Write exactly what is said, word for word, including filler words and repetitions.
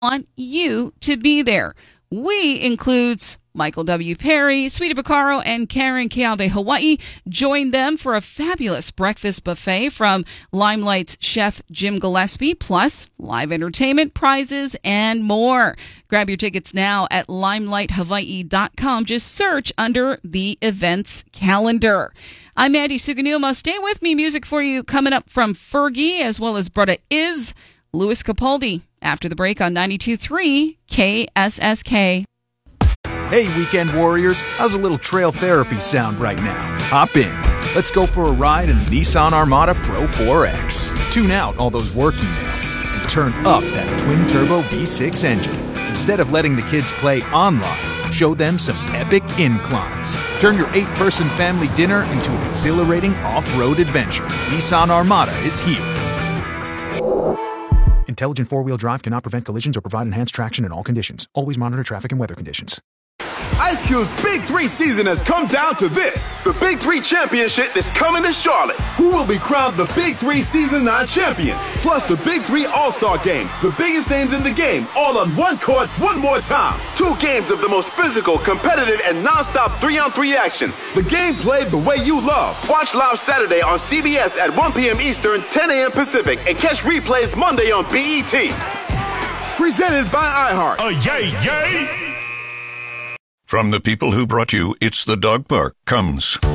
want you to be there. We includes Michael W. Perry, Sweetie Vaccaro, and Karen Kealde Hawaii. Join them for a fabulous breakfast buffet from Limelight's chef Jim Gillespie, plus live entertainment, prizes, and more. Grab your tickets now at limelight hawaii dot com. Just search under the events calendar. I'm Mandy Suganuma. Stay with me. Music for you coming up from Fergie, as well as Brother Is, Louis Capaldi. After the break on ninety-two point three K S S K. Hey, weekend warriors, how's a little trail therapy sound right now? Hop in. Let's go for a ride in the Nissan Armada Pro four X. Tune out all those work emails and turn up that twin-turbo V six engine. Instead of letting the kids play online, show them some epic inclines. Turn your eight-person family dinner into an exhilarating off-road adventure. Nissan Armada is here. Intelligent four-wheel drive cannot prevent collisions or provide enhanced traction in all conditions. Always monitor traffic and weather conditions. Ice Cube's Big Three season has come down to this. The Big Three Championship is coming to Charlotte. Who will be crowned the Big Three Season nine champion? Plus the Big Three All-Star Game. The biggest names in the game, all on one court, one more time. Two games of the most physical, competitive, and non-stop three-on-three action. The game played the way you love. Watch live Saturday on C B S at one p.m. Eastern, ten a.m. Pacific, and catch replays Monday on B E T. Presented by iHeart. Oh, yay, yay! From the people who brought you It's the Dog Park comes